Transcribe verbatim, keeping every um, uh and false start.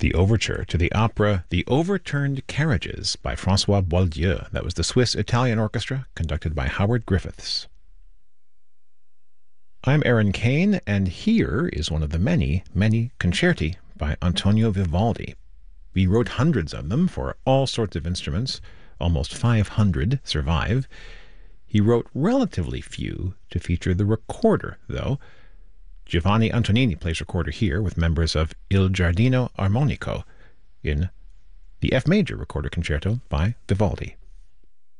the overture to the opera The Overturned Carriages by Francois Boieldieu. That was the Swiss-Italian orchestra, conducted by Howard Griffiths. I'm Aaron Kane, and here is one of the many, many concerti by Antonio Vivaldi. He wrote hundreds of them for all sorts of instruments. Almost five hundred survive. He wrote relatively few to feature the recorder, though. Giovanni Antonini plays recorder here with members of Il Giardino Armonico in the F major recorder concerto by Vivaldi.